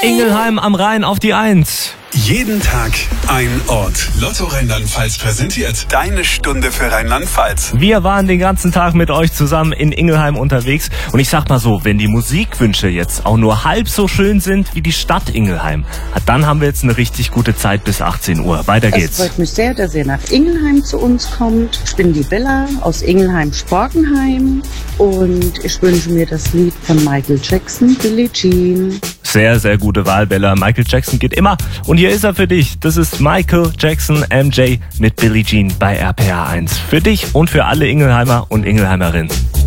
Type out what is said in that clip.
Ingelheim am Rhein auf die 1. Jeden Tag ein Ort. Lotto Rheinland-Pfalz präsentiert deine Stunde für Rheinland-Pfalz. Wir waren den ganzen Tag mit euch zusammen in Ingelheim unterwegs. Und ich sag mal so, wenn die Musikwünsche jetzt auch nur halb so schön sind wie die Stadt Ingelheim, dann haben wir jetzt eine richtig gute Zeit bis 18 Uhr. Weiter geht's. Es freut mich sehr, dass ihr nach Ingelheim zu uns kommt. Ich bin die Bella aus Ingelheim-Sporkenheim und ich wünsche mir das Lied von Michael Jackson, Billie Jean. Sehr, sehr gute Wahl, Bella. Michael Jackson geht immer. Und hier ist er für dich. Das ist Michael Jackson MJ mit Billie Jean bei RPA 1. Für dich und für alle Ingelheimer und Ingelheimerinnen.